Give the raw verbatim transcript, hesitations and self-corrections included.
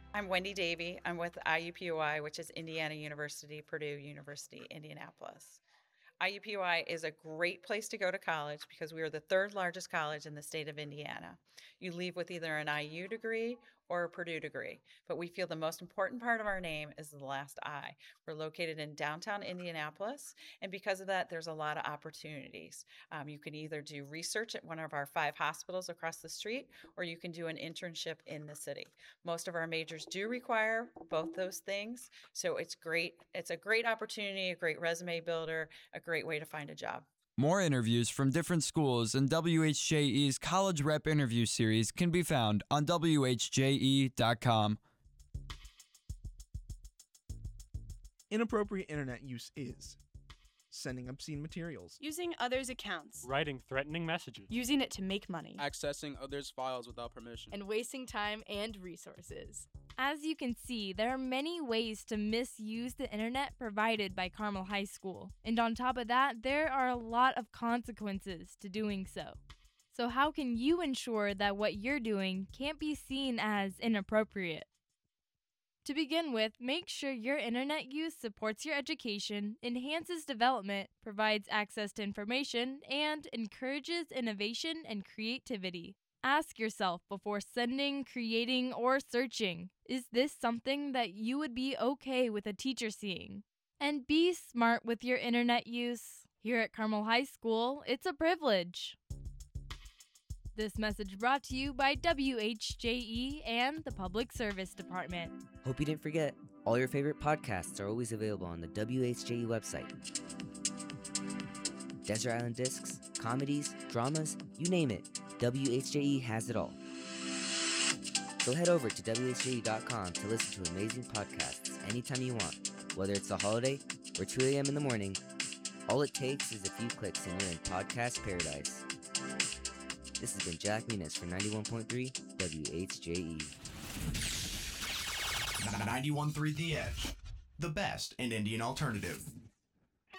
I'm Wendy Davey. I'm with I U P U I, which is Indiana University, Purdue University, Indianapolis. I U P U I is a great place to go to college because we are the third largest college in the state of Indiana. You leave with either an I U degree or a Purdue degree, but we feel the most important part of our name is the last I. We're located in downtown Indianapolis, and because of that, there's a lot of opportunities. Um, you can either do research at one of our five hospitals across the street, or you can do an internship in the city. Most of our majors do require both those things, so it's great. It's a great opportunity, a great resume builder, a great way to find a job. More interviews from different schools in W H J E's College Rep Interview Series can be found on W H J E dot com. Inappropriate internet use is sending obscene materials, using others' accounts, writing threatening messages, using it to make money, accessing others' files without permission, and wasting time and resources. As you can see, there are many ways to misuse the internet provided by Carmel High School. And on top of that, there are a lot of consequences to doing so. So how can you ensure that what you're doing can't be seen as inappropriate? To begin with, make sure your internet use supports your education, enhances development, provides access to information, and encourages innovation and creativity. Ask yourself before sending, creating, or searching, is this something that you would be okay with a teacher seeing? And be smart with your internet use. Here at Carmel High School, it's a privilege. This message brought to you by W H J E and the Public Service Department. Hope you didn't forget, all your favorite podcasts are always available on the W H J E website. Desert Island Discs, comedies, dramas, you name it, W H J E has it all. So head over to W H J E dot com to listen to amazing podcasts anytime you want, whether it's a holiday or two a.m. in the morning. All it takes is a few clicks and you're in podcast paradise. This has been Jack Muniz for ninety-one point three W H J E. ninety-one point three The Edge, the best in Indian alternative.